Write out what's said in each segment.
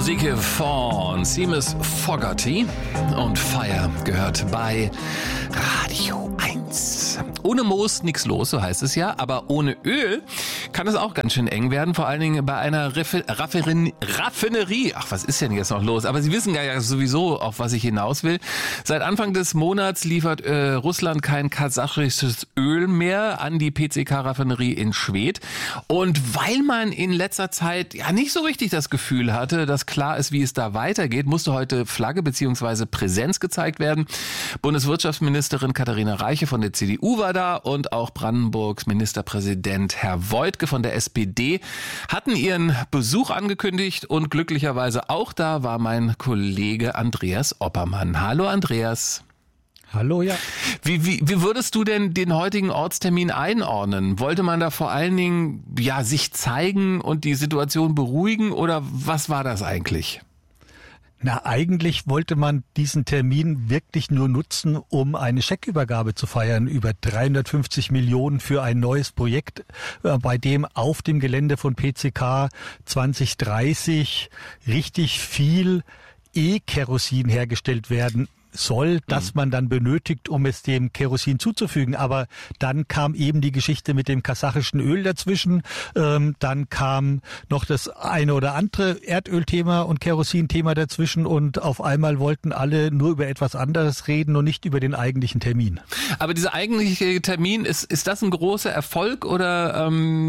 Musik von Seamus Fogarty und Fire gehört bei Radio 1. Ohne Moos nichts los, so heißt es ja, aber ohne Öl kann es auch ganz schön eng werden, vor allen Dingen bei einer Raffinerie. Ach, was ist denn jetzt noch los? Aber Sie wissen ja sowieso, auf was ich hinaus will. Seit Anfang des Monats liefert Russland kein kasachisches Öl mehr an die PCK-Raffinerie in Schwedt. Und weil man in letzter Zeit ja nicht so richtig das Gefühl hatte, dass klar ist, wie es da weitergeht, musste heute Flagge bzw. Präsenz gezeigt werden. Bundeswirtschaftsministerin Katharina Reiche von der CDU war da und auch Brandenburgs Ministerpräsident Herr Woidke von der SPD hatten ihren Besuch angekündigt und glücklicherweise auch da war mein Kollege Andreas Oppermann. Hallo Andreas. Hallo, ja. Wie würdest du denn den heutigen Ortstermin einordnen? Wollte man da vor allen Dingen sich zeigen und die Situation beruhigen oder was war das eigentlich? Na, eigentlich wollte man diesen Termin wirklich nur nutzen, um eine Scheckübergabe zu feiern über 350 Millionen für ein neues Projekt, bei dem auf dem Gelände von PCK 2030 richtig viel E-Kerosin hergestellt werden soll, das man dann benötigt, um es dem Kerosin zuzufügen. Aber dann kam eben die Geschichte mit dem kasachischen Öl dazwischen. Dann kam noch das eine oder andere Erdölthema und Kerosinthema dazwischen und auf einmal wollten alle nur über etwas anderes reden und nicht über den eigentlichen Termin. Aber dieser eigentliche Termin, ist das ein großer Erfolg oder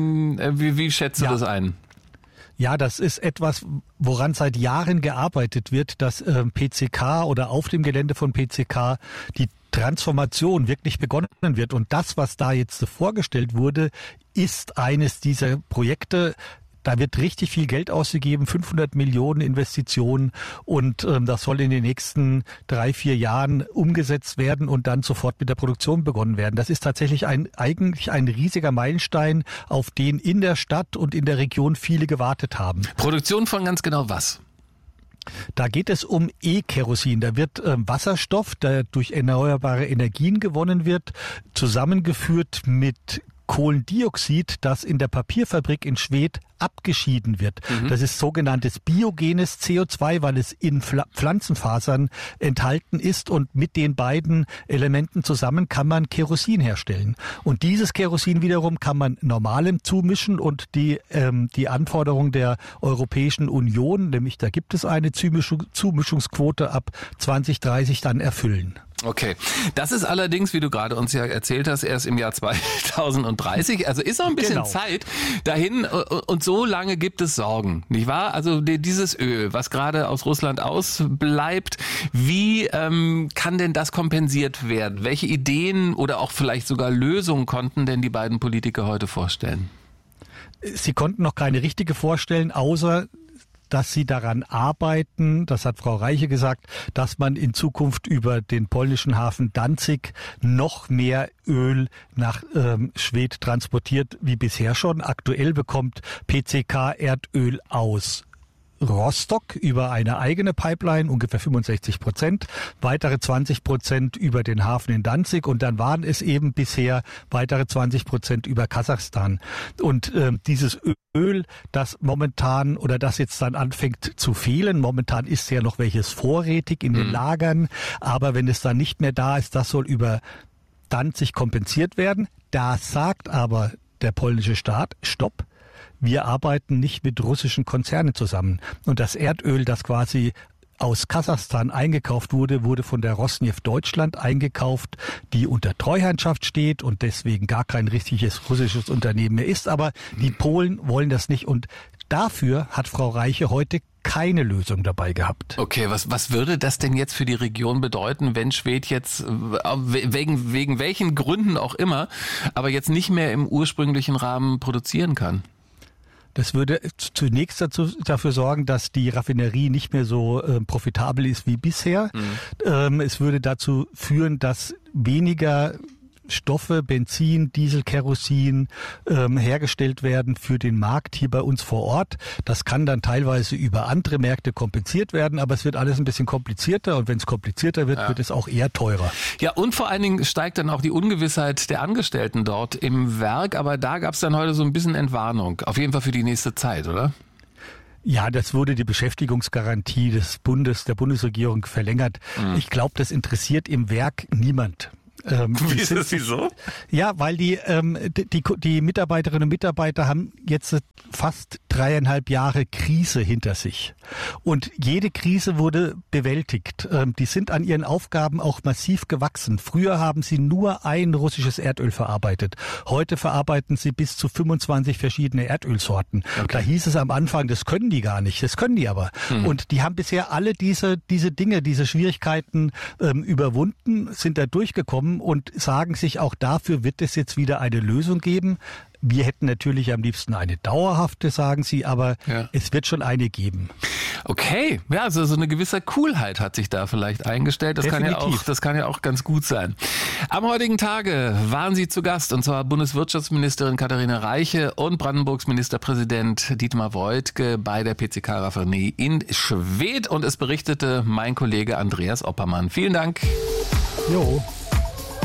wie schätzt du das ein? Ja, das ist etwas, woran seit Jahren gearbeitet wird, dass PCK oder auf dem Gelände von PCK die Transformation wirklich begonnen wird. Und das, was da jetzt vorgestellt wurde, ist eines dieser Projekte. Da wird richtig viel Geld ausgegeben, 500 Millionen Investitionen und das soll in den nächsten 3-4 Jahren umgesetzt werden und dann sofort mit der Produktion begonnen werden. Das ist tatsächlich eigentlich ein riesiger Meilenstein, auf den in der Stadt und in der Region viele gewartet haben. Produktion von ganz genau was? Da geht es um E-Kerosin. Da wird Wasserstoff, der durch erneuerbare Energien gewonnen wird, zusammengeführt mit Kohlendioxid, das in der Papierfabrik in Schwedt abgeschieden wird. Das ist sogenanntes biogenes CO2, weil es in Pflanzenfasern enthalten ist und mit den beiden Elementen zusammen kann man Kerosin herstellen. Und dieses Kerosin wiederum kann man normalem zumischen und die Anforderung der Europäischen Union, nämlich da gibt es eine Zumischungsquote ab 2030 dann erfüllen. Okay, das ist allerdings, wie du gerade uns ja erzählt hast, erst im Jahr 2030, also ist noch ein bisschen Zeit dahin und so lange gibt es Sorgen, nicht wahr? Also dieses Öl, was gerade aus Russland ausbleibt, wie kann denn das kompensiert werden? Welche Ideen oder auch vielleicht sogar Lösungen konnten denn die beiden Politiker heute vorstellen? Sie konnten noch keine richtige vorstellen, außer dass sie daran arbeiten, das hat Frau Reiche gesagt, dass man in Zukunft über den polnischen Hafen Danzig noch mehr Öl nach Schwedt transportiert wie bisher schon. Aktuell bekommt PCK Erdöl aus Rostock über eine eigene Pipeline, ungefähr 65%, weitere 20% über den Hafen in Danzig und dann waren es eben bisher weitere 20% über Kasachstan. Und dieses Öl, das momentan oder das jetzt dann anfängt zu fehlen, momentan ist ja noch welches vorrätig in den Lagern, aber wenn es dann nicht mehr da ist, das soll über Danzig kompensiert werden. Da sagt aber der polnische Staat, stopp. Wir arbeiten nicht mit russischen Konzernen zusammen. Und das Erdöl, das quasi aus Kasachstan eingekauft wurde, wurde von der Rosneft Deutschland eingekauft, die unter Treuhandschaft steht und deswegen gar kein richtiges russisches Unternehmen mehr ist. Aber die Polen wollen das nicht. Und dafür hat Frau Reiche heute keine Lösung dabei gehabt. Okay, was würde das denn jetzt für die Region bedeuten, wenn Schwedt jetzt, wegen welchen Gründen auch immer, aber jetzt nicht mehr im ursprünglichen Rahmen produzieren kann? Das würde zunächst dafür sorgen, dass die Raffinerie nicht mehr so profitabel ist wie bisher. Es würde dazu führen, dass weniger Stoffe, Benzin, Diesel, Kerosin hergestellt werden für den Markt hier bei uns vor Ort. Das kann dann teilweise über andere Märkte kompensiert werden, aber es wird alles ein bisschen komplizierter und wenn es komplizierter wird, wird es auch eher teurer. Ja, und vor allen Dingen steigt dann auch die Ungewissheit der Angestellten dort im Werk, aber da gab es dann heute so ein bisschen Entwarnung, auf jeden Fall für die nächste Zeit, oder? Ja, das wurde die Beschäftigungsgarantie des der Bundesregierung verlängert. Ich glaube, das interessiert im Werk niemand. Wieso? Ja, weil die Mitarbeiterinnen und Mitarbeiter haben jetzt fast 3,5 Jahre Krise hinter sich. Und jede Krise wurde bewältigt. Die sind an ihren Aufgaben auch massiv gewachsen. Früher haben sie nur ein russisches Erdöl verarbeitet. Heute verarbeiten sie bis zu 25 verschiedene Erdölsorten. Okay. Da hieß es am Anfang, das können die gar nicht. Das können die aber. Und die haben bisher alle diese Dinge, diese Schwierigkeiten überwunden, sind da durchgekommen und sagen sich, auch dafür wird es jetzt wieder eine Lösung geben. Wir hätten natürlich am liebsten eine dauerhafte, sagen sie, aber es wird schon eine geben. Okay, ja, also so eine gewisse Coolheit hat sich da vielleicht eingestellt. Das kann ja auch ganz gut sein. Am heutigen Tage waren Sie zu Gast, und zwar Bundeswirtschaftsministerin Katharina Reiche und Brandenburgs Ministerpräsident Dietmar Woidke bei der PCK-Raffinerie in Schwedt, und es berichtete mein Kollege Andreas Oppermann. Vielen Dank. Jo.